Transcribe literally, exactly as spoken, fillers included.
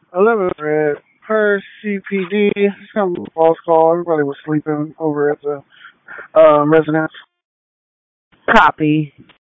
eleven red. Per C P D. It's kind of a false call. Everybody was sleeping over at the uh, residence. Copy.